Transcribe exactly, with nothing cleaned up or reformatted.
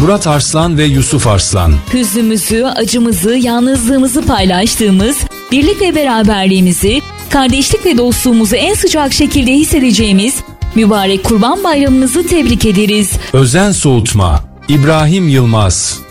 Murat Arslan ve Yusuf Arslan. Hüznümüzü, acımızı, yalnızlığımızı paylaştığımız, birlik ve beraberliğimizi, kardeşlik ve dostluğumuzu en sıcak şekilde hissedeceğimiz mübarek Kurban Bayramınızı tebrik ederiz. Özen Soğutma, İbrahim Yılmaz.